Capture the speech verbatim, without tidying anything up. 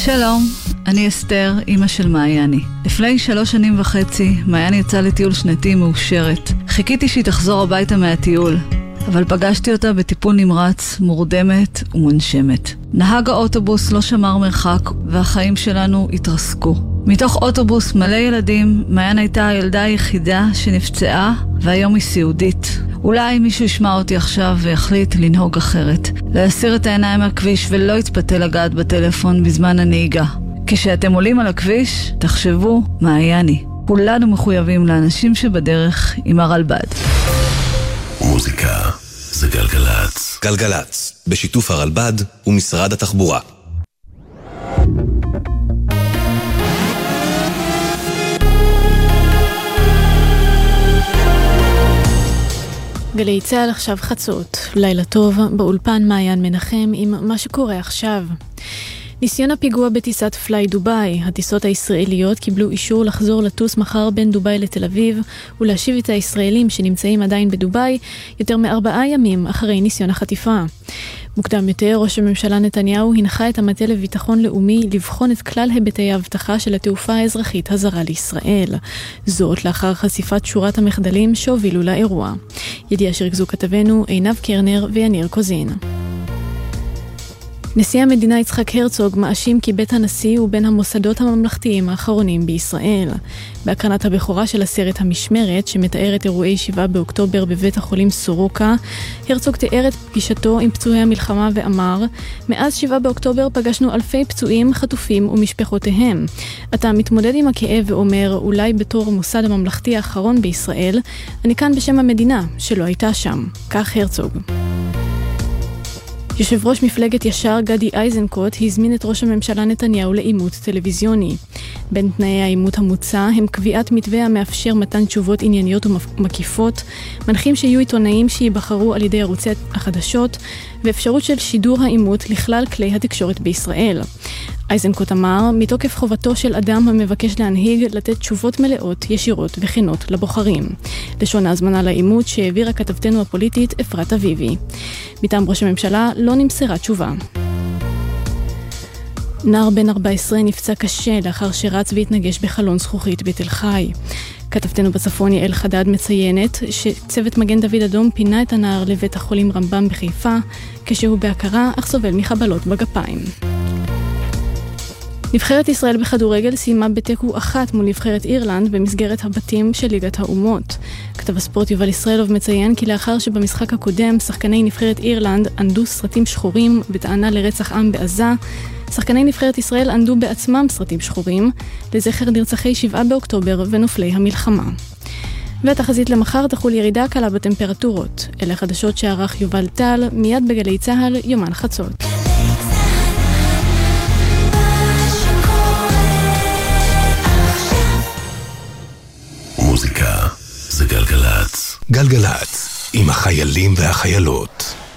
שלום, אני אסתר, אמא של מעייני. לפני שלוש שנים וחצי, מעייני יצאה לטיול שנתי מאושרת. חיכיתי שהיא תחזור הביתה מהטיול, אבל פגשתי אותה בטיפול נמרץ, מורדמת ומונשמת. נהג האוטובוס לא שמר מרחק, והחיים שלנו התרסקו. מתוך אוטובוס מלא ילדים, מעיין הייתה הילדה היחידה שנפצעה, והיום היא סיעודית. אולי מישהו ישמע אותי עכשיו ויחליט לנהוג אחרת. להסיר את העיניים מהכביש ולא יתפתה לגעת בטלפון בזמן הנהיגה. כשאתם עולים על הכביש, תחשבו מעייני. כולנו מחויבים לאנשים שבדרך עם הרלב"ד. מוזיקה זה גלגלץ. גלגלץ, בשיתוף הרלב"ד ומשרד התחבורה. גלי צהל עכשיו חצות, לילה טוב, באולפן מעיין מנחם עם מה שקורה עכשיו. ניסיון הפיגוע בטיסת פליי דוביי, הטיסות הישראליות קיבלו אישור לחזור לטוס מחר בין דוביי לתל אביב ולהשיב את הישראלים שנמצאים עדיין בדוביי יותר מארבעה ימים אחרי ניסיון החטיפה. מוקדם יותר, ראש הממשלה נתניהו הנחה את המטה לביטחון לאומי לבחון את כלל היבטי ההבטחה של התעופה האזרחית הזרה לישראל. זאת לאחר חשיפת שורת המחדלים שהובילו לאירוע. ידיעה שריכזו כתבנו עינב קרנר ויניר קוזין. נשיא המדינה יצחק הרצוג מאשים כי בית הנשיא הוא בין המוסדות הממלכתיים האחרונים בישראל. בהקרנת הבכורה של הסרט המשמרת, שמתאר את אירועי שבעה באוקטובר בבית החולים סורוקה, הרצוג תיאר את פגישתו עם פצועי המלחמה ואמר, מאז שבעה באוקטובר פגשנו אלפי פצועים, חטופים ומשפחותיהם. אתה מתמודד עם הכאב ואומר, אולי בתור המוסד הממלכתי האחרון בישראל, אני כאן בשם המדינה שלא הייתה שם. כך הרצוג. יושב ראש מפלגת ישר גדי איזנקוט הזמין את ראש הממשלה נתניהו לאימות טלוויזיוני. בין תנאי האימות המוצע הם קביעת מתווה המאפשר מתן תשובות ענייניות ומקיפות, מנחים שיהיו עיתונאים שיבחרו על ידי ערוצי החדשות, ואפשרות של שידור האימות לכלל כלי התקשורת בישראל. איזנקוט אמר, מתוקף חובתו של אדם המבקש להנהיג לתת תשובות מלאות, ישירות וכנות לבוחרים. לשון ההזמנה לאימות שהעבירה כתבתנו הפוליטית אפרת אביבי. מטעם ראש הממשלה לא נמסרה תשובה. נער בן ארבע עשרה נפצע קשה לאחר שרץ והתנגש בחלון זכוכית בתל חי. כתבתנו בצפון יעל חדד מציינת שצוות מגן דוד אדום פינה את הנער לבית החולים רמב"ם בחיפה, כשהוא בהכרה אך סובל מחבלות בגפיים. נבחרת ישראל בכדורגל סיימה בתיקו אחת מול נבחרת אירלנד במסגרת הבתים של ליגת האומות. כתב הספורט יובל ישראלוב מציין כי לאחר שבמשחק הקודם שחקני נבחרת אירלנד ענדו סרטים שחורים בטענה לרצח עם בעזה, שחקני נבחרת ישראל ענדו בעצמם סרטים שחורים לזכר נרצחי שבעה באוקטובר ונופלי המלחמה. והתחזית למחר תחול ירידה קלה בטמפרטורות. אלה חדשות שערך יובל טל מיד בגלי צהל יומן חצות. מוזיקה זה גלגלץ. גלגלץ עם החיילים והחיילות.